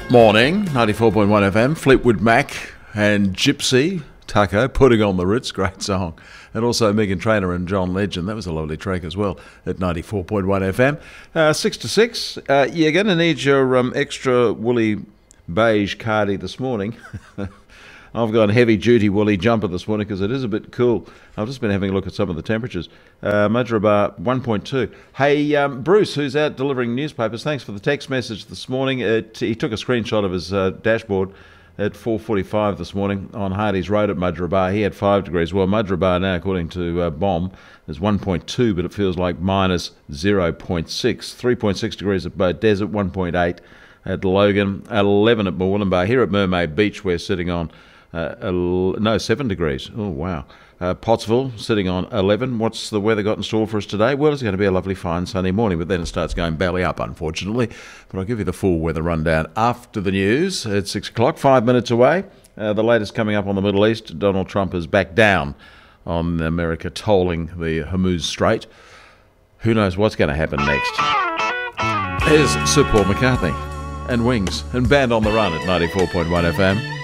Morning, 94.1 FM, Fleetwood Mac and Gypsy, Tucker, Putting on the Ritz, great song. And also Megan Trainor and John Legend, that was a lovely track as well, at 94.1 FM. 6 to 6, you're going to need your extra woolly beige cardi this morning. I've got a heavy-duty woolly jumper this morning because it is a bit cool. I've just been having a look at some of the temperatures. Mudgeeraba 1.2. Hey, Bruce, who's out delivering newspapers, thanks for the text message this morning. He took a screenshot of his dashboard at 4:45 this morning on Hardy's Road at Mudgeeraba. He had 5 degrees. Well, Mudgeeraba now, according to BOM, is 1.2, but it feels like minus 0.6. 3.6 degrees at Boat Desert, 1.8 at Logan, 11 at Murwillumbah. Here at Mermaid Beach, we're sitting on 7 degrees. Oh, wow. Pottsville sitting on 11. What's the weather got in store for us today? Well, it's going to be a lovely, fine, sunny morning, but then it starts going belly up, unfortunately. But I'll give you the full weather rundown after the news at 6 o'clock, 5 minutes away. The latest coming up on the Middle East. Donald Trump is back down on America tolling the Hormuz Strait. Who knows what's going to happen next? Here's Sir Paul McCartney and Wings and Band on the Run at 94.1 FM.